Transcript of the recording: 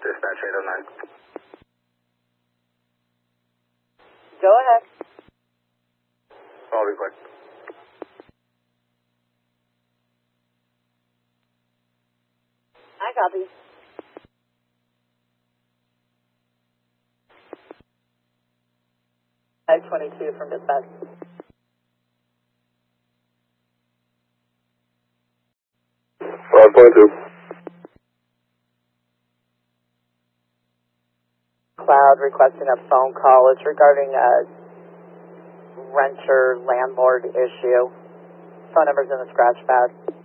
Dispatch 809. Go ahead. I'll be quick. I copy. I 22 from dispatch. Well, 22. Cloud requesting a phone call. It's regarding a renter landlord issue. Phone number's in the scratch pad.